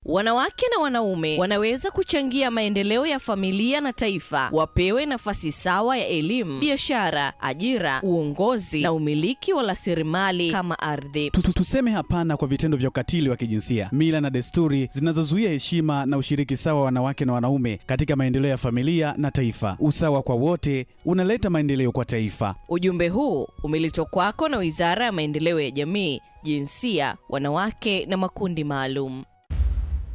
Wanawake na wanaume wanaweza kuchangia maendeleo ya familia na taifa. Wapewe nafasi sawa ya elimu, biashara, ajira, uongozi na umiliki wa rasilimali kama ardhi. Tuseme hapana kwa vitendo vya ukatili wa kijinsia, mila na desturi zinazozuia heshima na ushiriki sawa wa wanawake na wanaume katika maendeleo ya familia na taifa. Usawa kwa wote unaleta maendeleo kwa taifa. Ujumbe huu umeletwa kwako na Wizara ya Maendeleo ya Jamii, Jinsia, Wanawake na Makundi Maalum.